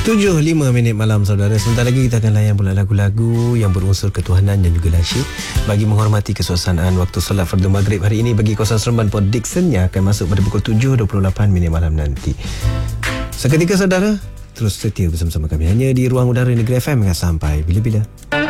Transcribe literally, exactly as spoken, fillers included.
tujuh lima minit malam saudara. Sebentar lagi kita akan layan pula lagu-lagu yang berunsur ketuhanan dan juga nasyid bagi menghormati kesuasanaan waktu solat fardu maghrib hari ini bagi kawasan Seremban Port Dickson yang akan masuk pada pukul tujuh dua puluh lapan minit malam nanti. Seketika saudara, terus setia bersama-sama kami hanya di Ruang Udara Negeri F M sampai bila-bila.